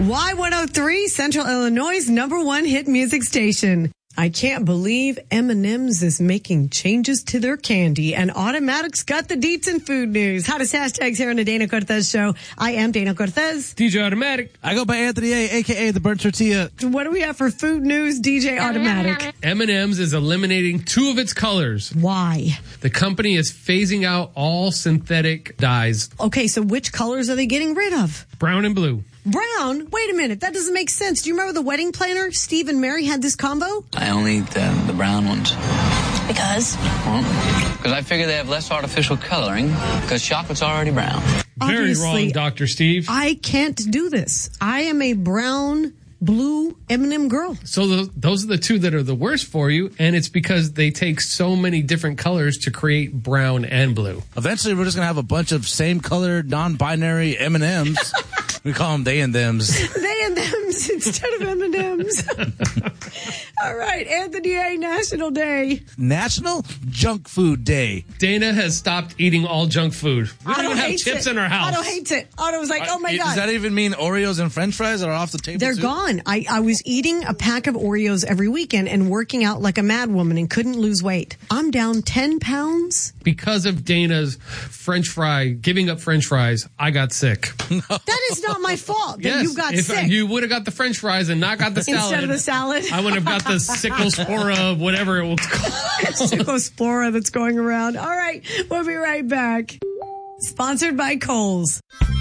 Y103, Central Illinois' #1 hit music station. I can't believe M&M's is making changes to their candy, and Automatic's got the deets in food news. Hottest hashtags here on the Dana Cortez Show. I am Dana Cortez. DJ Automatic. I go by Anthony A, a.k.a. the Burnt Tortilla. What do we have for food news, DJ Automatic? M&M's is eliminating 2 of its colors. Why? The company is phasing out all synthetic dyes. Okay, so which colors are they getting rid of? Brown and blue. Brown? Wait a minute. That doesn't make sense. Do you remember the wedding planner? Steve and Mary had this combo? I only eat the brown ones. Because? Well, because I figure they have less artificial coloring, because chocolate's already brown. Very Obviously, wrong, Dr. Steve. I can't do this. I am a brown, blue M&M girl. So those are the 2 that are the worst for you, and it's because they take so many different colors to create brown and blue. Eventually, we're just going to have a bunch of same-colored, non-binary M&Ms. We call them they and thems. They and thems instead of M&Ms. All right, Anthony A. National Day. National Junk Food Day. Dana has stopped eating all junk food. We don't Otto even have hates chips it. in our house. Otto hates it. Otto was like, oh my God. Does that even mean Oreos and French fries are off the table? They're too? gone. I was eating a pack of Oreos every weekend and working out like a mad woman and couldn't lose weight. I'm down 10 pounds. Because of Dana's giving up French fries, I got sick. That is not my fault that you got if sick. You would have got the French fries and not got the salad. Instead of the salad. I would have got the Cyclospora, whatever it was called. Cyclospora that's going around. All right, we'll be right back. Sponsored by Kohl's.